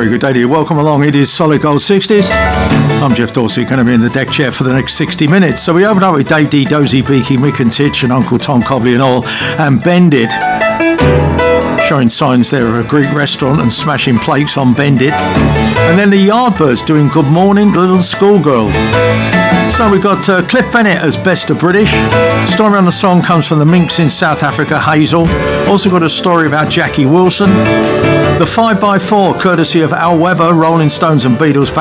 very good day to you. Welcome along. It is Solid Gold 60s. I'm Jeff Dorsey, going to be in the deck chair for the next 60 minutes. So we open up with Dave D, Dozy, Beaky, Mick and Titch and Uncle Tom Cobley and all, and Bend It. Showing signs there of a Greek restaurant and smashing plates on Bend It. And then the Yardbirds doing Good Morning Little Schoolgirl. So we've got Cliff Bennett as Best of British. Story on the song comes from the Minx in South Africa, Hazel. Also got a story about Jackie Wilson. The 5x4, courtesy of Al Weber, Rolling Stones and Beatles.